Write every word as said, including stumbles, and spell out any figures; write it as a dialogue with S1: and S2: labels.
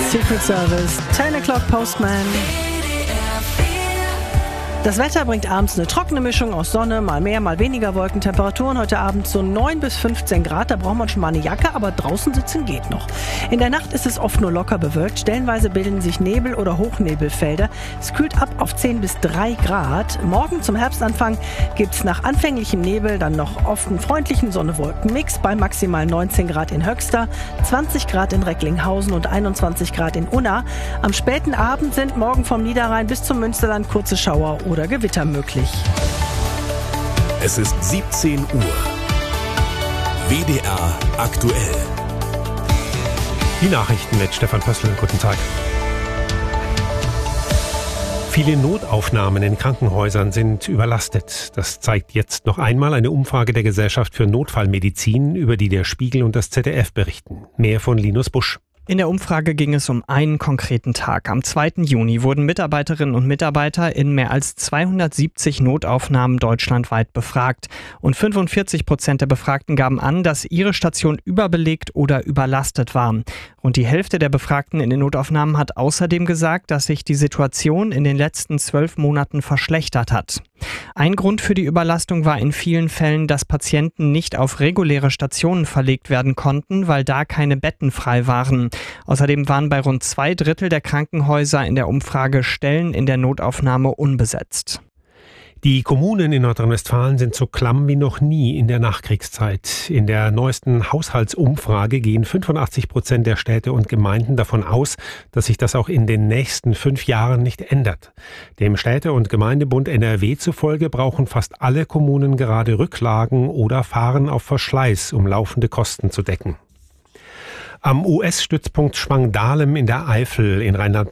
S1: Secret Service, zehn O'Clock Postman. Das Wetter bringt abends eine trockene Mischung aus Sonne, mal mehr, mal weniger Wolken. Temperaturen heute Abend so neun bis fünfzehn Grad. Da braucht man schon mal eine Jacke, aber draußen sitzen geht noch. In der Nacht ist es oft nur locker bewölkt. Stellenweise bilden sich Nebel- oder Hochnebelfelder. Es kühlt ab auf zehn bis drei Grad. Morgen zum Herbstanfang gibt es nach anfänglichem Nebel dann noch oft einen freundlichen Sonne-Wolken-Mix bei maximal neunzehn Grad in Höxter, zwanzig Grad in Recklinghausen und einundzwanzig Grad in Unna. Am späten Abend sind morgen vom Niederrhein bis zum Münsterland kurze Schauer oder Gewitter möglich.
S2: Es ist siebzehn Uhr. W D R aktuell.
S3: Die Nachrichten mit Stefan Pössl. Guten Tag. Viele Notaufnahmen in Krankenhäusern sind überlastet. Das zeigt jetzt noch einmal eine Umfrage der Gesellschaft für Notfallmedizin, über die der Spiegel und das Z D F berichten. Mehr von Linus Busch.
S4: In der Umfrage ging es um einen konkreten Tag. Am zweiten Juni wurden Mitarbeiterinnen und Mitarbeiter in mehr als zweihundertsiebzig Notaufnahmen deutschlandweit befragt. Und fünfundvierzig Prozent der Befragten gaben an, dass ihre Station überbelegt oder überlastet war. Rund die Hälfte der Befragten in den Notaufnahmen hat außerdem gesagt, dass sich die Situation in den letzten zwölf Monaten verschlechtert hat. Ein Grund für die Überlastung war in vielen Fällen, dass Patienten nicht auf reguläre Stationen verlegt werden konnten, weil da keine Betten frei waren. Außerdem waren bei rund zwei Drittel der Krankenhäuser in der Umfrage Stellen in der Notaufnahme unbesetzt.
S3: Die Kommunen in Nordrhein-Westfalen sind so klamm wie noch nie in der Nachkriegszeit. In der neuesten Haushaltsumfrage gehen fünfundachtzig Prozent der Städte und Gemeinden davon aus, dass sich das auch in den nächsten fünf Jahren nicht ändert. Dem Städte- und Gemeindebund N R W zufolge brauchen fast alle Kommunen gerade Rücklagen oder fahren auf Verschleiß, um laufende Kosten zu decken. Am U S-Stützpunkt Schwangdahlem in der Eifel in Rheinland